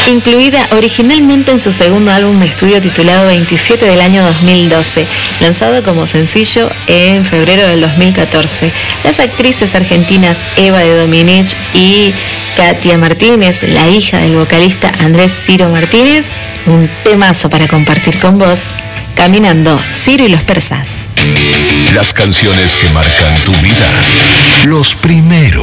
incluida originalmente en su segundo álbum de estudio titulado 27 del año 2012, lanzado como sencillo en febrero del 2014. Las actrices argentinas Eva de Domenech y Katia Martínez, la hija del vocalista Andrés Ciro Martínez, un temazo para compartir con vos, Caminando, Ciro y los Persas. Las canciones que marcan tu vida, los primeros